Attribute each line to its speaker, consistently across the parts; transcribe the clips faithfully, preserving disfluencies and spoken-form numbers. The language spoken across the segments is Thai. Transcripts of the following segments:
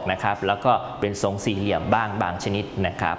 Speaker 1: นะครับแล้วก็เป็นทรงสี่เหลี่ยมบ้างบางชนิดนะครับ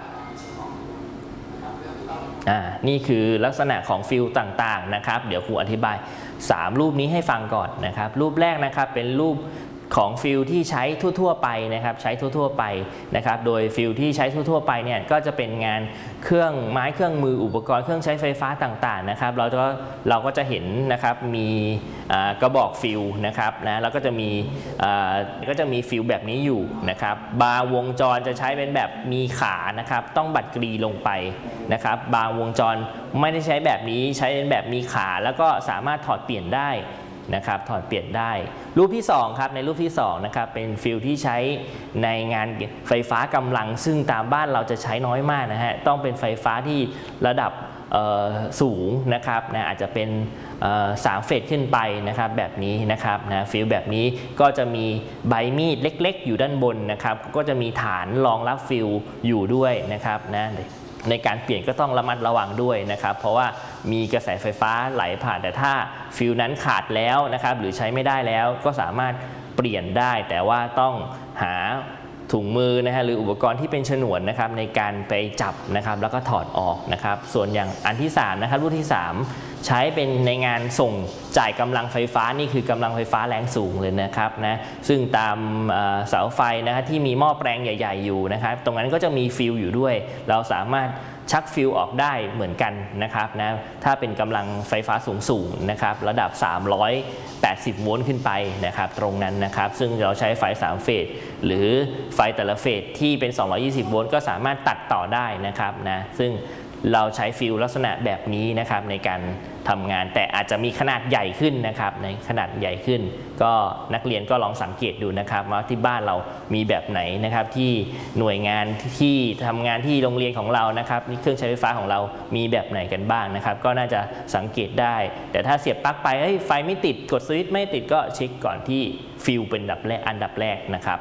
Speaker 1: อ่านี่คือลักษณะของฟิลต่างๆนะครับเดี๋ยวครูอธิบายสามรูปนี้ให้ฟังก่อนนะครับรูปแรกนะครับเป็นรูปของฟิลที่ใช้ทั่วๆไปนะครับใช้ทั่วๆไปนะครับโดยฟิลที่ใช้ทั่วๆไปเนี่ยก็จะเป็นงานเครื่องไม้เครื่องมืออุปกรณ์เครื่องใช้ไฟฟ้าต่างๆนะครับเราก็เราก็จะเห็นนะครับมีกระบอกฟิลนะครับนะแล้วก็จะมีก็จะมีฟิลแบบนี้อยู่นะครับบางวงจรจะใช้เป็นแบบมีขานะครับต้องบัดกรีลงไปนะครับบางวงจรไม่ได้ใช้แบบนี้ใช้เป็นแบบมีขาแล้วก็สามารถถอดเปลี่ยนได้นะครับถอดเปลี่ยนได้รูปที่สองครับในรูปที่สองนะครับเป็นฟิลที่ใช้ในงานไฟฟ้ากำลังซึ่งตามบ้านเราจะใช้น้อยมากนะฮะต้องเป็นไฟฟ้าที่ระดับสูงนะครับนะอาจจะเป็นสามเฟสขึ้นไปนะครับแบบนี้นะครับนะฟิลแบบนี้ก็จะมีใบมีดเล็กๆอยู่ด้านบนนะครับก็จะมีฐานรองรับฟิลอยู่ด้วยนะครับนะในการเปลี่ยนก็ต้องระมัดระวังด้วยนะครับเพราะว่ามีกระแสไฟฟ้าไหลผ่านแต่ถ้าฟิลนั้นขาดแล้วนะครับหรือใช้ไม่ได้แล้วก็สามารถเปลี่ยนได้แต่ว่าต้องหาถุงมือนะฮะหรืออุปกรณ์ที่เป็นฉนวนนะครับในการไปจับนะครับแล้วก็ถอดออกนะครับส่วนอย่างอันที่สามนะครับรุ่นที่สามใช้เป็นในงานส่งจ่ายกำลังไฟฟ้านี่คือกำลังไฟฟ้าแรงสูงเลยนะครับนะซึ่งตามเสาไฟนะฮะที่มีหม้อแปลงใหญ่ๆอยู่นะครับตรงนั้นก็จะมีฟิลอยู่ด้วยเราสามารถชักฟิลออกได้เหมือนกันนะครับนะถ้าเป็นกำลังไฟฟ้าสูงๆนะครับระดับสามร้อยแปดสิบโวลต์ขึ้นไปนะครับตรงนั้นนะครับซึ่งเราใช้ไฟสามเฟสหรือไฟแต่ละเฟสที่เป็นสองร้อยยี่สิบโวลต์ก็สามารถตัดต่อได้นะครับนะซึ่งเราใช้ฟิลลักษณะแบบนี้นะครับในการทำงานแต่อาจจะมีขนาดใหญ่ขึ้นนะครับในขนาดใหญ่ขึ้นก็นักเรียนก็ลองสังเกตดูนะครับว่าที่บ้านเรามีแบบไหนนะครับที่หน่วยงานที่ทำงานที่โรงเรียนของเรานะครับนี่เครื่องใช้ไฟฟ้าของเรามีแบบไหนกันบ้างนะครับก็น่าจะสังเกตได้แต่ถ้าเสียบปลั๊กไปเฮ้ยไฟไม่ติดกดสวิตช์ไม่ติดก็เช็คก่อนที่ฟิลเป็นอันดับแรกอันดับแรกนะครับ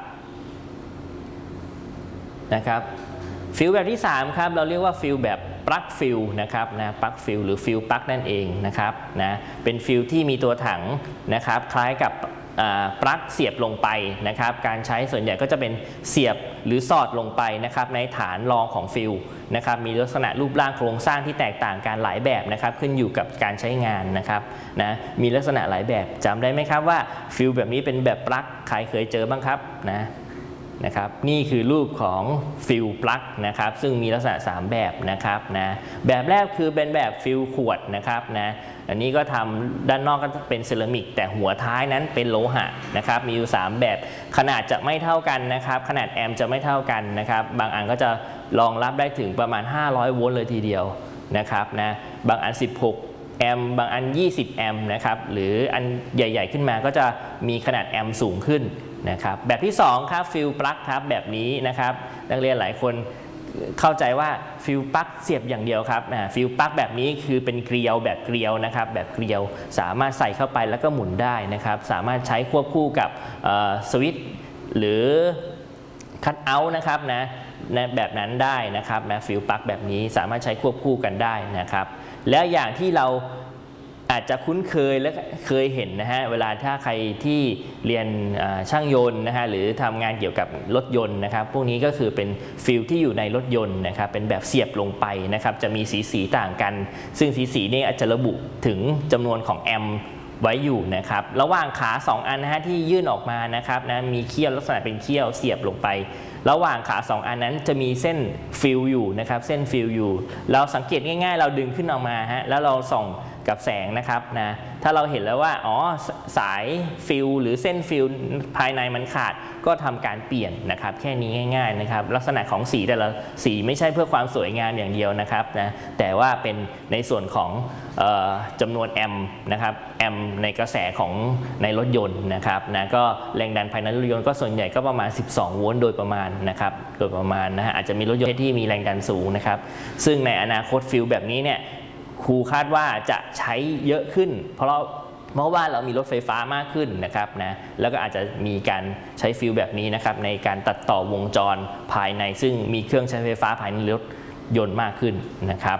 Speaker 1: นะครับฟิลแบบที่สามครับเราเรียกว่าฟิลแบบปลั๊กฟิลนะครับนะปลั๊กฟิลหรือฟิลปลั๊กนั่นเองนะครับนะเป็นฟิลที่มีตัวถังนะครับคล้ายกับปลั๊กเสียบลงไปนะครับการใช้ส่วนใหญ่ก็จะเป็นเสียบหรือสอดลงไปนะครับในฐานรองของฟิลนะครับมีลักษณะรูปร่างโครงสร้างที่แตกต่างกันหลายแบบนะครับขึ้นอยู่กับการใช้งานนะครับนะมีลักษณะหลายแบบจำได้ไหมครับว่าฟิลแบบนี้เป็นแบบปลั๊กใครเคยเจอบ้างครับนะนะครับนี่คือรูปของฟิลปลั๊กนะครับซึ่งมีลักษณะสามแบบนะครับนะแบบแรกคือเป็นแบบฟิลขวดนะครับนะอันนี้ก็ทำด้านนอกก็เป็นเซรามิกแต่หัวท้ายนั้นเป็นโลหะนะครับมีอยู่สามแบบขนาดจะไม่เท่ากันนะครับขนาดแอมป์จะไม่เท่ากันนะครับบางอันก็จะรองรับได้ถึงประมาณห้าร้อยโวลต์เลยทีเดียวนะครับนะบางอันสิบหกแอมป์บางอันยี่สิบแอมป์นะครับหรืออันใหญ่ๆขึ้นมาก็จะมีขนาดแอมป์สูงขึ้นนะครับแบบที่สองครับฟิลปลั๊กครับแบบนี้นะครับนักเรียนหลายคนเข้าใจว่าฟิลปลั๊กเสียบอย่างเดียวครับนะฟิลปลั๊กแบบนี้คือเป็นเกลียวแบบเกลียวนะครับแบบเกลียวสามารถใส่เข้าไปแล้วก็หมุนได้นะครับสามารถใช้ควบคู่กับสวิตช์หรือคัทเอาท์นะครับนะแบบนั้นได้นะครับนะฟิลปลั๊กแบบนี้สามารถใช้ควบคู่กันได้นะครับแล้วอย่างที่เราอาจจะคุ้นเคยและเคยเห็นนะฮะเวลาถ้าใครที่เรียนช่างยนต์นะฮะหรือทำงานเกี่ยวกับรถยนต์นะครับพวกนี้ก็คือเป็นฟิลที่อยู่ในรถยนต์นะครับเป็นแบบเสียบลงไปนะครับจะมีสีสีต่างกันซึ่งสีสีนี้อาจจะระบุถึงจำนวนของแอมป์ไว้อยู่นะครับระหว่างขาสองอันนะฮะที่ยื่นออกมานะครับนะมีเขี้ยวลักษณะเป็นเขี้ยวเสียบลงไประหว่างขาสองอันนั้นจะมีเส้นฟิลอยู่นะครับเส้นฟิลอยู่เราสังเกตง่ายๆเราดึงขึ้นออกมาฮะแล้วเราส่องกับแสงนะครับนะถ้าเราเห็นแล้วว่าอ๋อสายฟิลหรือเส้นฟิลภายในมันขาดก็ทำการเปลี่ยนนะครับแค่นี้ง่ายๆนะครับลักษณะของสีแต่ละสีไม่ใช่เพื่อความสวยงามอย่างเดียวนะครับนะแต่ว่าเป็นในส่วนของเอ่อจำนวนแอมป์นะครับแอมป์ในกระแสของในรถยนต์นะครับนะก็แรงดันภายในรถยนต์ก็ส่วนใหญ่ก็ประมาณสิบสองโวลต์โดยประมาณนะครับโดยประมาณนะฮะอาจจะมีรถยนต์ที่มีแรงดันสูงนะครับซึ่งในอนาคตฟิลแบบนี้เนี่ยครูคาดว่าจะใช้เยอะขึ้นเพราะเราเพราะว่าเรามีรถไฟฟ้ามากขึ้นนะครับนะแล้วก็อาจจะมีการใช้ฟิลแบบนี้นะครับในการตัดต่อวงจรภายในซึ่งมีเครื่องใช้ไฟฟ้าภายในรถยนต์มากขึ้นนะครับ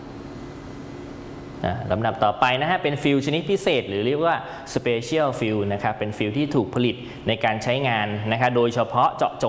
Speaker 1: ลำดับต่อไปนะฮะเป็นฟิลชนิดพิเศษหรือเรียกว่า Special Fill นะครับเป็นฟิลที่ถูกผลิตในการใช้งานนะครับโดยเฉพาะเจาะจง